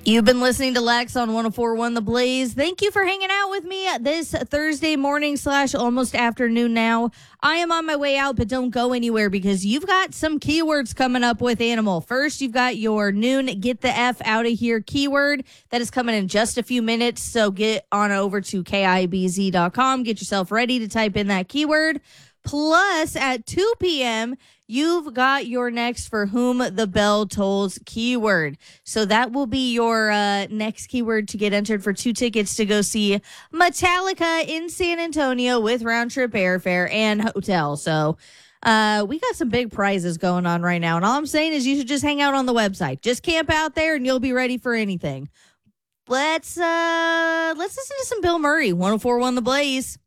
You've been listening to Lex on 104.1 The Blaze. Thank you for hanging out with me this Thursday morning / almost afternoon now. I am on my way out, but don't go anywhere because you've got some keywords coming up with Animal. First, you've got your noon get the F out of here keyword that is coming in just a few minutes. So get on over to KIBZ.com. Get yourself ready to type in that keyword. Plus, at 2 p.m., you've got your next For Whom the Bell Tolls keyword. So that will be your next keyword to get entered for 2 tickets to go see Metallica in San Antonio with round-trip airfare and hotel. So we got some big prizes going on right now. And all I'm saying is you should just hang out on the website. Just camp out there and you'll be ready for anything. Let's listen to some Bill Murray, 104.1 The Blaze.